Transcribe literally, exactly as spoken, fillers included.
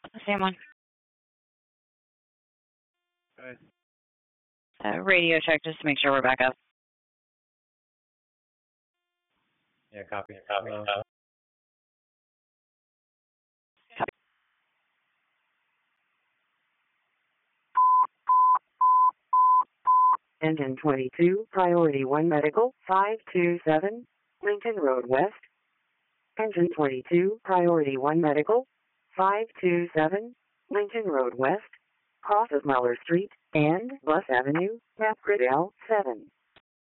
Same one. Okay. Uh, radio check just to make sure we're back up. Yeah, copy. Copy. Uh, Engine twenty-two, Priority one Medical, five two seven, Lincoln Road West. Engine twenty-two, Priority one Medical, five two seven, Lincoln Road West, cross of Muller Street and Bus Avenue, map grid L seven.